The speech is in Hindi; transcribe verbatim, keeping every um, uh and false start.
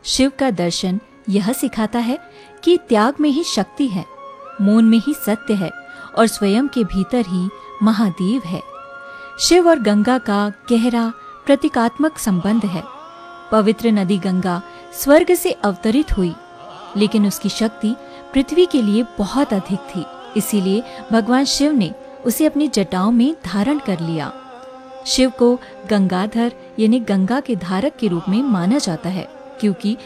शिव का दर्शन यह सिखाता है कि त्याग में ही शक्ति है, मौन में ही सत्य है और स्वयं के भीतर ही महादेव है। शिव और गंगा का गहरा प्रतीकात्मक संबंध है। पवित्र नदी गंगा स्वर्ग से अवतरित हुई, लेकिन उसकी शक्ति पृथ्वी के लिए बहुत अधिक थी। इसीलिए भगवान शिव ने उसे अपनी जटाओं में धारण कर लिया। शिव को गंगाधर यानी गंगा के धारक के रूप में माना जाता है, क्योंकि